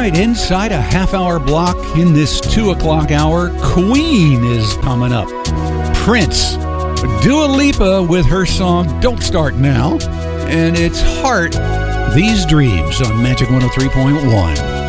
right, inside a half-hour block in this 2 o'clock hour, Queen is coming up. Prince, Dua Lipa with her song Don't Start Now, and it's Heart, These Dreams on Magic 103.1.